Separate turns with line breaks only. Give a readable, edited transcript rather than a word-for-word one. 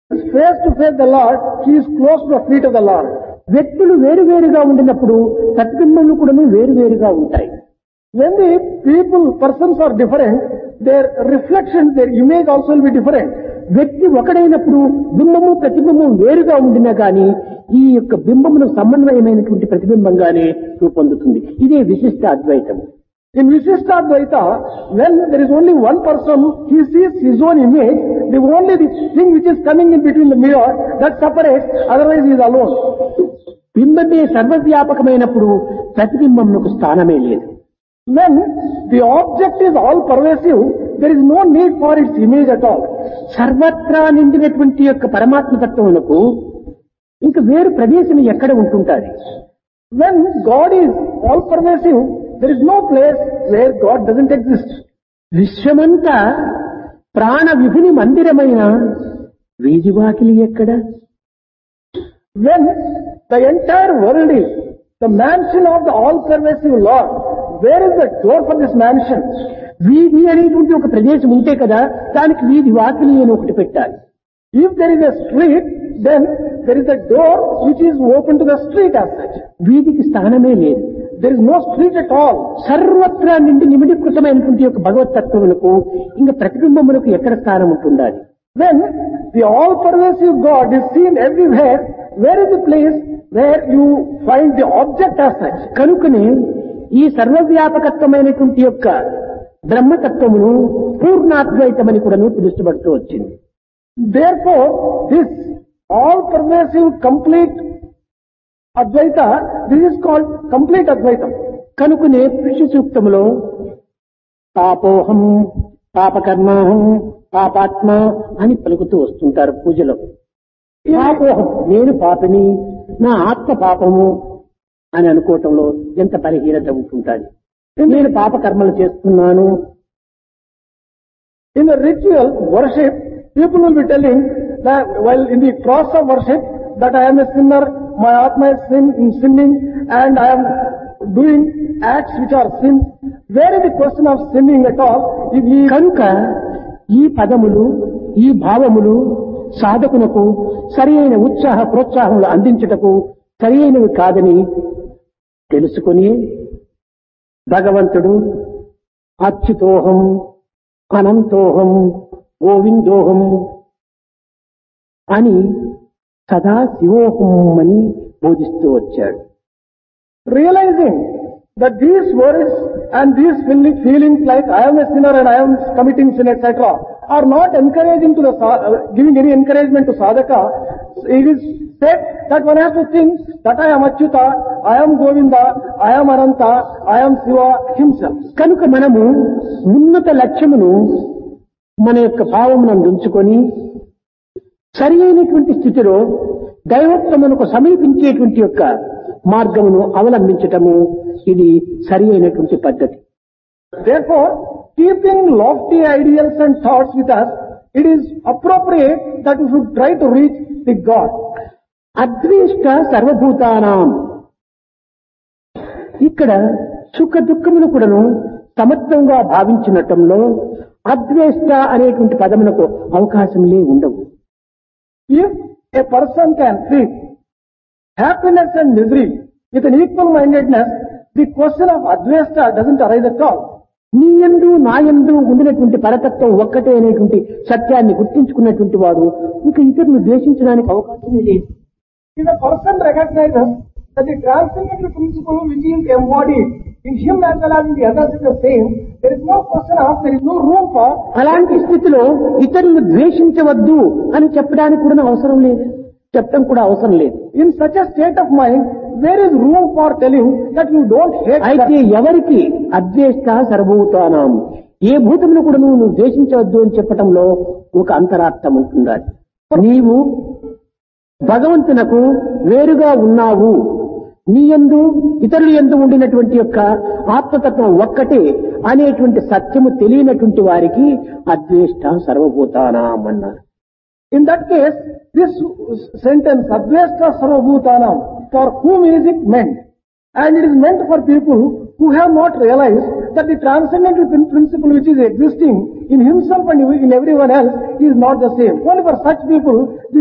face to face the Lord, he is close to the feet of the Lord.
వ్యక్తులు వేరువేరుగా ఉండినప్పుడు ప్రతిబింబములు కూడా వేరువేరుగా ఉంటాయి.
When the persons are different, their reflection, their image also will be different.
వ్యక్తి ఒకడైనప్పుడు బింబము ప్రతిబింబం వేరుగా ఉండినా గాని ఈ యొక్క బింబమును సమన్వయమైనటువంటి ప్రతిబింబంగానే రూపొందుతుంది. ఇదే విశిష్ట అద్వైతం.
In Vishishtadvaita, when there is only one person, he sees his own image, the only thing which is coming in between the mirror, that separates, otherwise he is alone.
బింబమే సర్వవ్యాపకమైనప్పుడు ప్రతిబింబమునకు స్థానమే లేదు.
When the object is all pervasive, there is no need for its image at all.
సర్వత్రా నిండినటువంటి యొక్క పరమాత్మతత్వమునకు ఇంకా వేరు ప్రదేశం ఎక్కడ ఉంటుంటాది?
When God is all pervasive, there is no place where God doesn't exist.
విశ్వమంతా ప్రాణ విభుని మందిరమైన వీధివాకిలి ఎక్కడ?
When the entire world is the mansion of the all-pervasive Lord, where is the door for this mansion?
వీధి అనేటువంటి ఒక ప్రదేశం ఉంటే కదా దానికి వీధి వాకిలి అని ఒకటి పెట్టాలి.
If there is a street, then there is a door which is open to the street as such.
వీధికి స్థానమే లేదు.
There is no street at all.
సర్వత్రా నిండి నిమిడీకృతమైనటువంటి యొక్క భగవతత్వములకు ఇంకా ప్రతిబింబములకు ఎక్కడ స్థానం ఉంటుండాలి?
When the all-pervasive God is seen everywhere, where is the place where you find the object as such?
కనుకనే ఈ సర్వవ్యాపకత్వమైనటువంటి యొక్క బ్రహ్మతత్వమును పూర్ణాద్వైతమని కూడా పిలుస్తబడుతూ వచ్చింది.
Therefore, this all-pervasive complete Advaita, this is called complete Advaitam.
కనుకనే పురుష సూక్తములో పాపోహం పాపకర్మాహం పాపాత్మ అని పలుకుతూ వస్తుంటారు పూజలో. పాపోహం నేను పాపిని, నా ఆత్మ పాపము అని అనుకోవటంలో ఎంత బలహీనత ఉంటుంటాది. నేను పాపకర్మలు చేస్తున్నాను.
In the ritual worship, people will be telling that while in the process of worship that I am a sinner, my Atma is sinning and I am doing acts which are sins. Where is the question of sinning at all?
కనుక ఈ పదములు ఈ భావములు సాధకునకు సరి అయిన ఉత్సాహ ప్రోత్సాహములు అందించుటకు సరి అయినవి కాదని తెలుసుకుని భగవంతుడు అచ్యుతోహం అనంతోహం గోవిందోహం అని సదా శివోహం అని బోధిస్తూ వచ్చాడు.
Realizing that these words and these feelings like I am a sinner and I am committing sin, etc., are not encouraging to giving any encouragement to sadhaka. It is said that one has to think that I am Achyuta, I am Govinda, I am Ananta, I am Shiva himself.
కనుక మనము ఉన్నత లక్ష్యమును మన యొక్క భావమునందు ఉంచుకొని సరి అయినటువంటి స్థితిలో దైవత్వమునకు సమీపించేటువంటి యొక్క మార్గమును అవలంబించటము ఇది సరి అయినటువంటి పద్ధతి.
Therefore, keeping lofty ideals and thoughts with us, it is appropriate that we should try to reach the God.
అద్వేష్ట సర్వభూతానాం. ఇక్కడ సుఖ దుఃఖములు కూడాను సమత్వంగా భావించినటంలో అద్వేష్ట అనేటువంటి పదమునకు అవకాశంలే ఉండవు.
If a person can treat happiness and misery with an equal mindedness, the question of advesta doesn't arise at all.
నీ యందు నా యందు ఉండినటువంటి పరతత్వం ఒక్కటే అనేటువంటి సత్యాన్ని గుర్తించుకున్నటువంటి వాడు ఇంకా ఇతరులను ద్వేషించడానికి అవకాశమే లేదు.
If a person recognizes that the transcendental principle which is embodied in him as well as in the others is the same, there is no question of, there is no room for.
అలాంటి స్థితిలో ఇతరులను ద్వేషించవద్దు అని చెప్పడానికి కూడా అవసరం లేదు, చెప్పడం కూడా అవసరం లేదు.
In such a state of mind, there is room for telling that you don't hate.
అయితే ఎవరికి అద్వేష్ట సర్వభూతానాం, ఏ భూతమును కూడా నువ్వు ద్వేషించవద్దు అని చెప్పటంలో ఒక అంతరార్థం ఉంటుంది. నీవు భగవంతునకు వేరుగా ఉన్నావు, నీ యందు ఇతరుల యందు ఉండినటువంటి యొక్క ఆత్మతత్వం ఒక్కటే అనేటువంటి సత్యము తెలియనటువంటి వారికి అద్వేష్ట సర్వభూతానాం అన్నారు.
In that case, this sentence, Advesta Sarvabhutanam, for whom is it meant? And it is meant for people who have not realized that the transcendental principle which is existing in himself and in everyone else is not the same. Only for such people